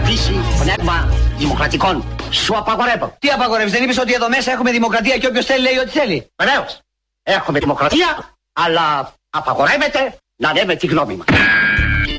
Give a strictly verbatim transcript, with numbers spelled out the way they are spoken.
κρατήσει πνεύμα δημοκρατικών. Σου απαγορεύω. Τι απαγορεύεις, δεν είπες ότι εδώ μέσα έχουμε δημοκρατία και όποιος θέλει λέει ό,τι θέλει? Βεβαίως. Έχουμε δημοκρατία, αλλά απαγορεύεται να λέμε τη γνώμη μας.